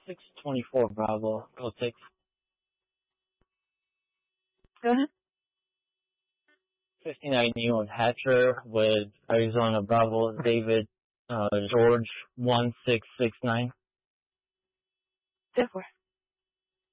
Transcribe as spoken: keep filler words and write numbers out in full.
six twenty-four Bravo, go six. Go ahead. fifty-nine Neon Hatcher with Arizona Bravo, David uh, George one six six nine. ten four.